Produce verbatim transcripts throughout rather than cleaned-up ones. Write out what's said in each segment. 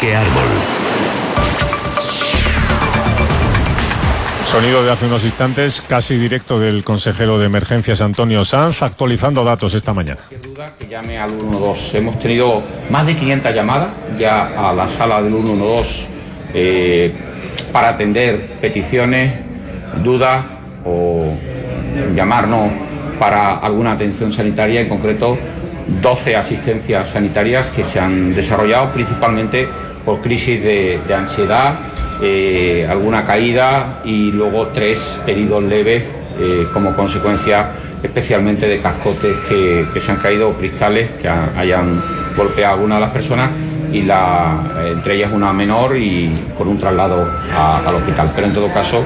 Enrique Árbol. Sonido de hace unos instantes, casi directo del consejero de emergencias Antonio Sanz, actualizando datos esta mañana. Qué duda que llame al uno uno dos. Hemos tenido más de quinientas llamadas ya a la sala del uno uno dos eh, para atender peticiones, dudas o llamarnos para alguna atención sanitaria, en concreto doce asistencias sanitarias que se han desarrollado principalmente por crisis de, de ansiedad, eh, alguna caída y luego tres heridos leves eh, como consecuencia especialmente de cascotes que, que se han caído o cristales que ha, hayan golpeado a alguna de las personas y la, entre ellas una menor y con un traslado a, al hospital. Pero en todo caso,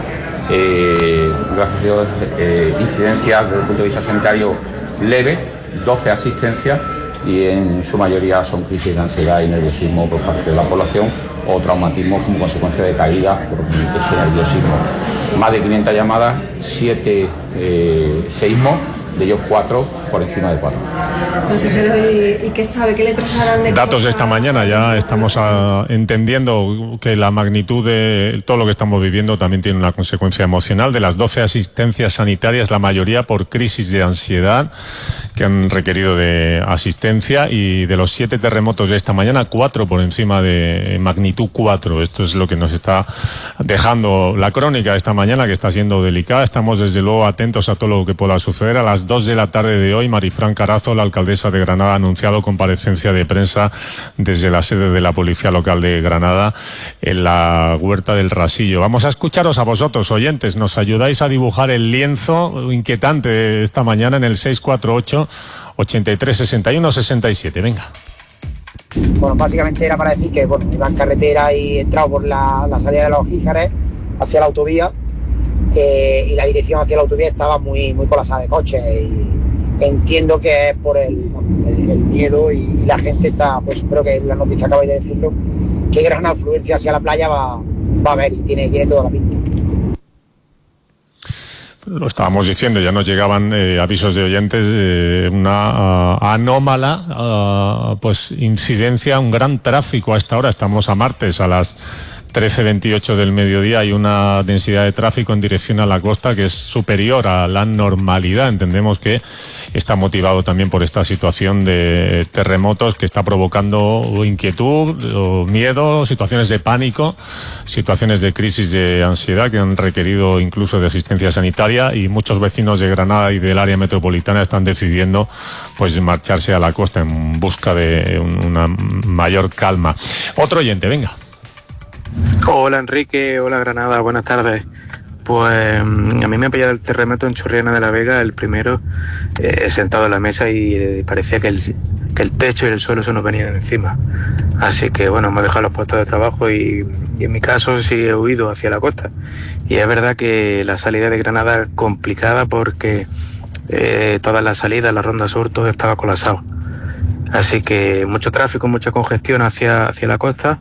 eh, gracias a Dios, eh, incidencias desde el punto de vista sanitario leve, doce asistencias y en su mayoría son crisis de ansiedad y nerviosismo por parte de la población o traumatismo como consecuencia de caídas por ese nerviosismo. Más de quinientas llamadas, siete eh, seísmos, de ellos cuatro por encima de cuatro. Consejero, ¿y, y qué sabe? ¿Qué le trasladan de datos de esta mañana? Ya estamos a, entendiendo que la magnitud de todo lo que estamos viviendo también tiene una consecuencia emocional. De las doce asistencias sanitarias, la mayoría por crisis de ansiedad que han requerido de asistencia, y de los siete terremotos de esta mañana, cuatro por encima de magnitud cuatro. Esto es lo que nos está dejando la crónica de esta mañana, que está siendo delicada. Estamos desde luego atentos a todo lo que pueda suceder. A las dos de la tarde de hoy, Marifran Carazo, la alcaldesa de Granada, ha anunciado comparecencia de prensa desde la sede de la Policía Local de Granada en la Huerta del Rasillo. Vamos a escucharos a vosotros, oyentes. Nos ayudáis a dibujar el lienzo inquietante de esta mañana en el seis cuatro ocho, ochenta y tres, sesenta y uno, sesenta y siete. Venga. Bueno, básicamente era para decir que bueno, iba en carretera y he entrado por la, la salida de los Gíjares hacia la autovía. Eh, y la dirección hacia la autovía estaba muy, muy colapsada de coches, y entiendo que es por el, el, el miedo y, y la gente está, pues creo que la noticia acabáis de decirlo, que gran afluencia hacia la playa va, va a haber y tiene, tiene toda la pinta. Lo estábamos diciendo, ya nos llegaban eh, avisos de oyentes, eh, una uh, anómala uh, pues incidencia, un gran tráfico a esta hora. Estamos a martes a las trece veintiocho del mediodía. Hay una densidad de tráfico en dirección a la costa que es superior a la normalidad. Entendemos que está motivado también por esta situación de terremotos que está provocando inquietud, o miedo, situaciones de pánico, situaciones de crisis de ansiedad que han requerido incluso de asistencia sanitaria, y muchos vecinos de Granada y del área metropolitana están decidiendo pues marcharse a la costa en busca de una mayor calma. Otro oyente, venga. Hola Enrique, hola Granada, buenas tardes. Pues a mí me ha pillado el terremoto en Churriana de la Vega, el primero, eh, sentado en la mesa, y eh, parecía que el, que el techo y el suelo se nos venían encima. Así que bueno, hemos dejado los puestos de trabajo y, y en mi caso sí he huido hacia la costa. Y es verdad que la salida de Granada es complicada porque eh, todas las salidas, la ronda sur, todo estaba colapsado. Así que mucho tráfico, mucha congestión hacia, hacia la costa,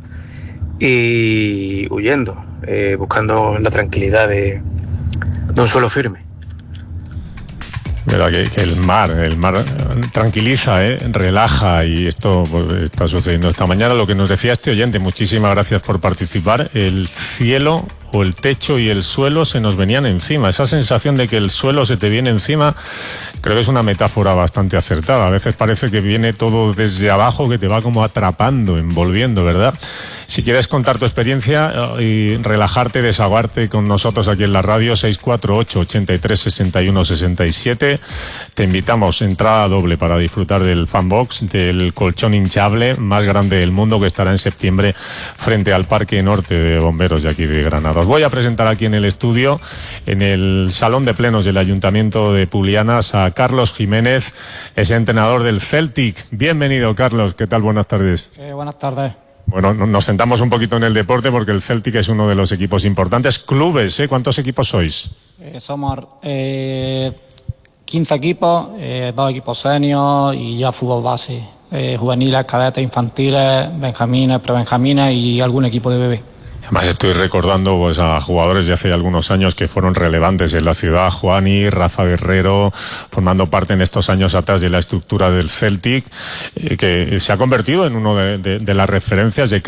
y huyendo, eh, buscando la tranquilidad de, de un suelo firme. Mira, que, que el mar, el mar tranquiliza, ¿eh? Relaja, y esto pues, está sucediendo esta mañana. Lo que nos decía este oyente, muchísimas gracias por participar, el cielo o el techo y el suelo se nos venían encima. Esa sensación de que el suelo se te viene encima, creo que es una metáfora bastante acertada. A veces parece que viene todo desde abajo, que te va como atrapando, envolviendo, ¿verdad? Si quieres contar tu experiencia y relajarte, desahogarte con nosotros aquí en la radio, seis cuatro ocho, ochenta y tres, sesenta y uno, sesenta y siete. Te invitamos, entrada doble para disfrutar del Fanbox, del colchón hinchable más grande del mundo, que estará en septiembre frente al Parque Norte de Bomberos de aquí de Granada. Os voy a presentar aquí en el estudio, en el Salón de Plenos del Ayuntamiento de Publianas, a Carlos Jiménez, es entrenador del Celtic. Bienvenido, Carlos. ¿Qué tal? Buenas tardes. Eh, buenas tardes. Bueno, nos sentamos un poquito en el deporte porque el Celtic es uno de los equipos importantes. Clubes, ¿eh? ¿Cuántos equipos sois? Eh, somos eh, quince equipos, eh, dos equipos senior y ya fútbol base. Eh, juveniles, cadetes, infantiles, benjamines, prebenjamines y algún equipo de bebé. Además estoy recordando pues a jugadores de hace algunos años que fueron relevantes en la ciudad, Juani, Rafa Guerrero, formando parte en estos años atrás de la estructura del Celtic, eh, que se ha convertido en uno de, de, de las referencias de